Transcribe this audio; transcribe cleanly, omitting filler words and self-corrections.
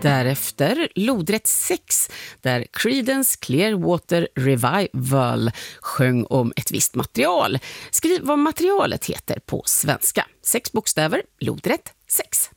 Därefter lodrätt 6 där Creedence Clearwater Revival sjöng om ett visst material. Skriv vad materialet heter på svenska. 6 bokstäver, lodrätt 6.